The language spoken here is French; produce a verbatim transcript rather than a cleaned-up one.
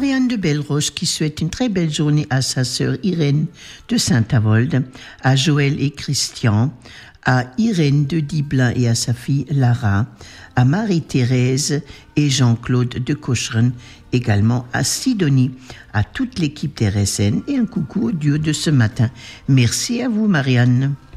Marianne de Belleroche qui souhaite une très belle journée à sa sœur Irène de Saint-Avold, à Joël et Christian, à Irène de Diblin et à sa fille Lara, à Marie-Thérèse et Jean-Claude de Cocheren, également à Sidonie, à toute l'équipe des R S N et un coucou au duo de ce matin. Merci à vous Marianne.